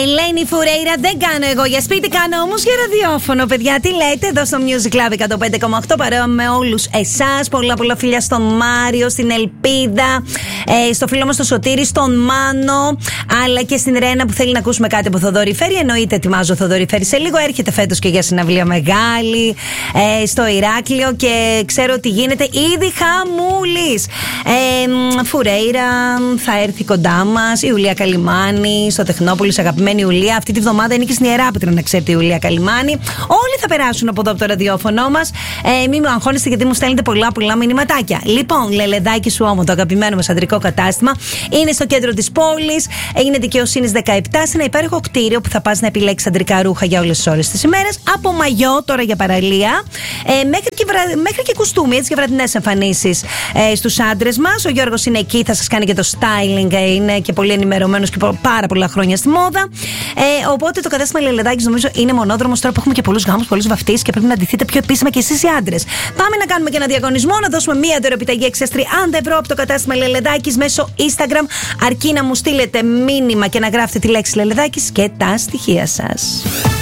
Ελένη Φουρέιρα, δεν κάνω εγώ για σπίτι, κάνω όμως για ραδιόφωνο. Παιδιά, τι λέτε εδώ στο Music Club 105,8 παρέα με όλους εσάς. Πολλά φιλιά στον Μάριο, στην Ελπίδα, στο φίλο μας τον Σωτήρη, στον Μάνο, αλλά και στην Ρένα που θέλει να ακούσουμε κάτι από Θοδωρή Φέρη. Εννοείται, ετοιμάζω Θοδωρή Φέρη σε λίγο. Έρχεται φέτος και για συναυλία μεγάλη στο Ηράκλειο και ξέρω ότι γίνεται ήδη χαμούλης. Φουρέιρα θα έρθει κοντά μας, η Ιουλία Καλιμάνη στο Τεχνόπολης, αγαπημένη Ιουλία. Αυτή τη βδομάδα είναι και στην Ιεράπετρα, να ξέρετε, η Ιουλία Καλιμάνη. Όλοι θα περάσουν από εδώ από το ραδιόφωνο μας. Μην με αγχώνεστε γιατί μου στέλνετε πολλά μηνυματάκια. Λοιπόν, Λελεδάκι σου όμω, το αγαπημένο μας αντρικό κατάστημα, είναι στο κέντρο της πόλης. Είναι Δικαιοσύνης 17, σε ένα υπέροχο κτίριο που θα πας να επιλέξεις αντρικά ρούχα για όλες τις ώρες της ημέρας. Από μαγιό τώρα για παραλία, μέχρι και κουστούμι, έτσι, για βραδινές εμφανίσεις στους άντρες μας. Ο Γιώργος είναι εκεί, θα σας κάνει και το styling, είναι και πολύ ενημερωμένος και πάρα πολλά χρόνια στη μόδα. Οπότε το κατάστημα Λελεδάκης νομίζω είναι μονόδρομος τώρα που έχουμε και πολλούς γάμους, πολλούς βαφτίσεις και πρέπει να ντυθείτε πιο επίσημα και εσείς οι άντρες. Πάμε να κάνουμε και ένα διαγωνισμό, να δώσουμε μία δωρεοπιταγή εξ 30 ευρώ από το κατάστημα Λελεδάκης μέσω Instagram. Αρκεί να μου στείλετε μήνυμα και να γράφετε τη λέξη Λελεδάκης και τα στοιχεία σας.